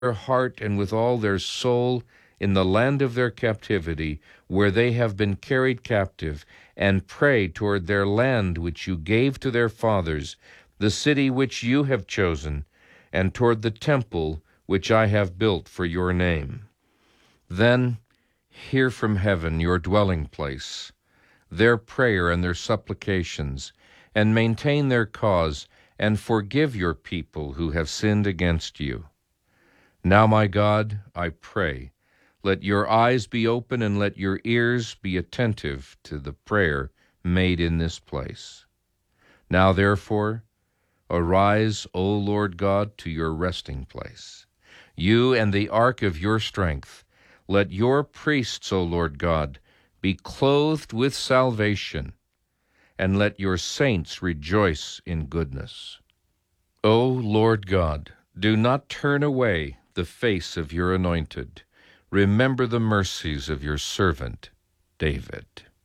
their heart and with all their soul in the land of their captivity, where they have been carried captive, and pray toward their land which you gave to their fathers, the city which you have chosen, and toward the temple which I have built for your name. Then hear from heaven, your dwelling place, their prayer and their supplications, and maintain their cause, and forgive your people who have sinned against you. Now, my God, I pray, let your eyes be open and let your ears be attentive to the prayer made in this place. Now, therefore, arise, O Lord God, to your resting place, you and the ark of your strength. Let your priests, O Lord God, be clothed with salvation, and let your saints rejoice in goodness. O Lord God, do not turn away the face of your anointed. Remember the mercies of your servant David.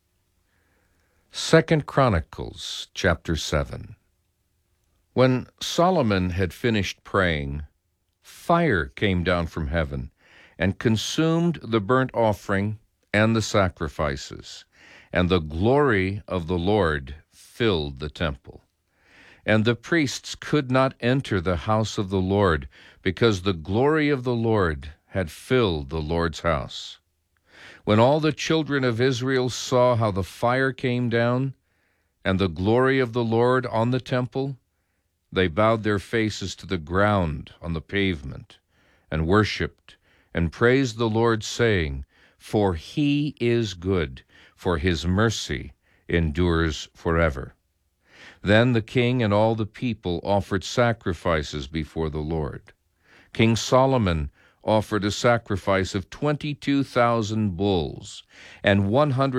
2 Chronicles chapter 7. When Solomon had finished praying, fire came down from heaven and consumed the burnt offering and the sacrifices, and the glory of the Lord filled the temple. And the priests could not enter the house of the Lord, because the glory of the Lord had filled the Lord's house. When all the children of Israel saw how the fire came down, and the glory of the Lord on the temple, they bowed their faces to the ground on the pavement, and worshipped, and praised the Lord, saying, For he is good, for his mercy endures forever. Then the king and all the people offered sacrifices before the Lord. King Solomon offered a sacrifice of 22,000 bulls and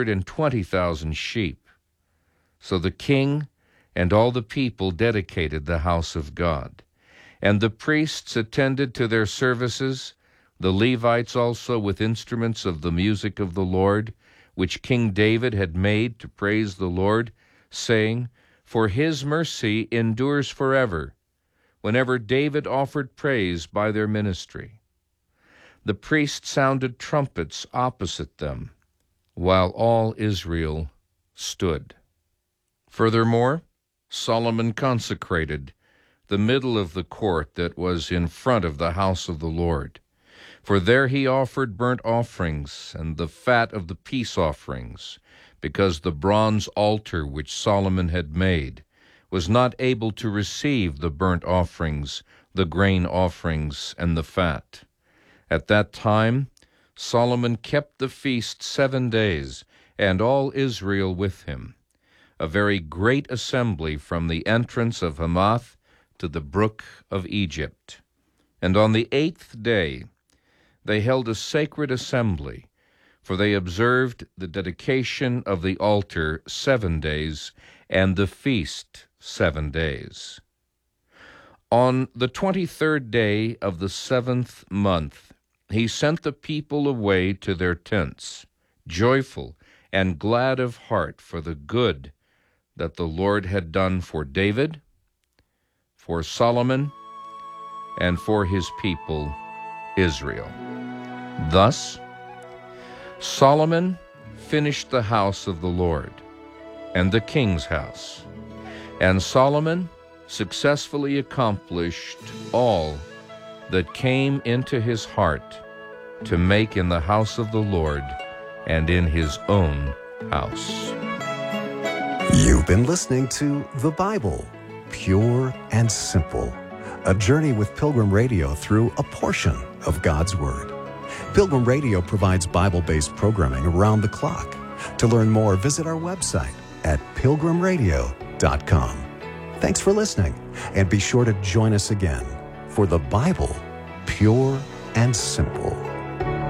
120,000 sheep. So the king and all the people dedicated the house of God. And the priests attended to their services, the Levites also with instruments of the music of the Lord, which King David had made to praise the Lord, saying, For his mercy endures forever, whenever David offered praise by their ministry. The priests sounded trumpets opposite them, while all Israel stood. Furthermore, Solomon consecrated the middle of the court that was in front of the house of the Lord. For there he offered burnt offerings and the fat of the peace offerings, because the bronze altar which Solomon had made was not able to receive the burnt offerings, the grain offerings, and the fat. At that time Solomon kept the feast 7 days, and all Israel with him, a very great assembly from the entrance of Hamath to the brook of Egypt. And on the 8th day they held a sacred assembly, for they observed the dedication of the altar 7 days, and the feast 7 days. On the 23rd day of the 7th month, he sent the people away to their tents, joyful and glad of heart for the good that the Lord had done for David, for Solomon, and for his people Israel. Thus, Solomon finished the house of the Lord and the king's house, and Solomon successfully accomplished all that came into his heart to make in the house of the Lord and in his own house. You've been listening to The Bible, Pure and Simple, a journey with Pilgrim Radio through a portion of God's Word. Pilgrim Radio provides Bible-based programming around the clock. To learn more, visit our website at pilgrimradio.com. Thanks for listening, and be sure to join us again for The Bible, Pure and Simple.